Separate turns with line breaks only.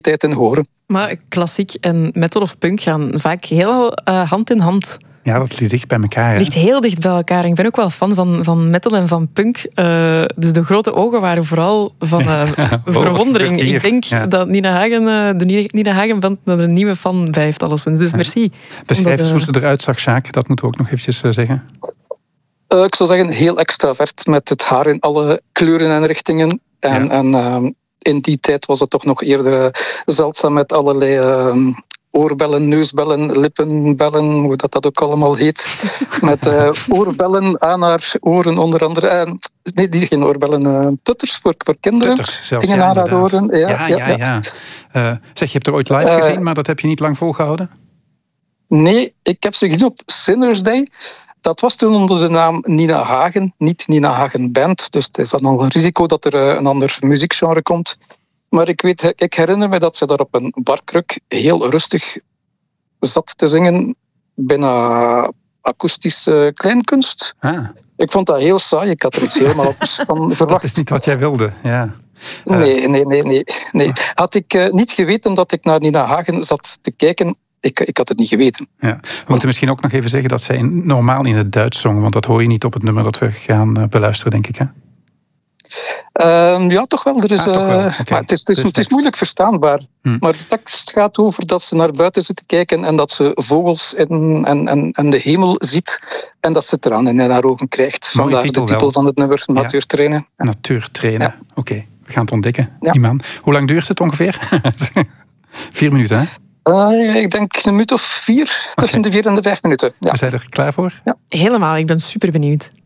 tijd in horen.
Maar klassiek en metal of punk gaan vaak heel hand in hand.
Ja, dat ligt dicht bij elkaar.
Het ligt heel dicht bij elkaar. Ik ben ook wel fan van metal en van punk. Dus de grote ogen waren vooral van verwondering. Ik denk dat Nina Hagen, de Nina Hagen-band er een nieuwe fan bij heeft alleszins. Dus merci.
Beschrijf eens hoe ze eruit zag, Sjaak. Dat moeten we ook nog eventjes zeggen.
Ik zou zeggen heel extravert, met het haar in alle kleuren en richtingen. En in die tijd was het toch nog eerder zeldzaam met allerlei oorbellen, neusbellen, lippenbellen, hoe dat ook allemaal heet. Met oorbellen aan haar oren onder andere. Nee, die geen oorbellen, tutters voor kinderen.
Tutters zelfs,
dingen aan haar oren.
Ja. Zeg, je hebt er ooit live gezien, maar dat heb je niet lang volgehouden?
Nee, ik heb ze gezien op Sinners Day. Dat was toen onder de naam Nina Hagen, niet Nina Hagen Band. Dus het is dan al een risico dat er een ander muziekgenre komt. Maar ik herinner me dat ze daar op een barkruk heel rustig zat te zingen. Bijna akoestische kleinkunst. Ik vond dat heel saai. Ik had er iets helemaal van verwacht.
Dat is niet wat jij wilde, ja.
Nee. Had ik niet geweten dat ik naar Nina Hagen zat te kijken... Ik had het niet geweten.
Ja. We moeten misschien ook nog even zeggen dat zij normaal in het Duits zong, want dat hoor je niet op het nummer dat we gaan beluisteren, denk ik, hè?
Ja, toch wel. Er is,
toch wel. Okay.
Maar het is moeilijk verstaanbaar. Maar de tekst gaat over dat ze naar buiten zit te kijken en dat ze vogels en de hemel ziet en dat ze tranen in haar ogen krijgt. Vandaar de titel van het nummer, Natuurtrainen.
Ja. Natuurtrainen, ja. Oké. We gaan het ontdekken. Iman. Hoe lang duurt het ongeveer? 4 minuten, hè?
Ik denk een minuut of 4, tussen de 4 en de 5 minuten. Ja.
Zijn er klaar voor?
Ja.
Helemaal, ik ben super benieuwd.